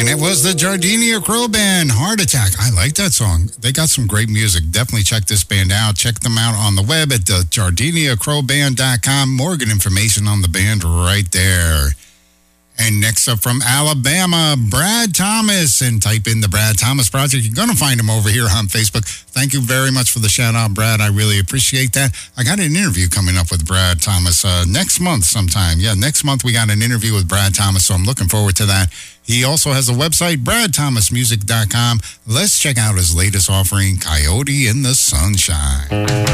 And it was the Jardinea Crow Band, Heart Attack. I like that song. They got some great music. Definitely check this band out. Check them out on the web at the JardineaCrowBand.com. More good information on the band right there. And next up from Alabama, Brad Thomas. And type in the Brad Thomas Project. You're going to find him over here on Facebook. Thank you very much for the shout out, Brad. I really appreciate that. I got an interview coming up with Brad Thomas next month sometime. Yeah, next month we got an interview with Brad Thomas, so I'm looking forward to that. He also has a website, BradThomasMusic.com. Let's check out his latest offering, Coyote in the Sunshine.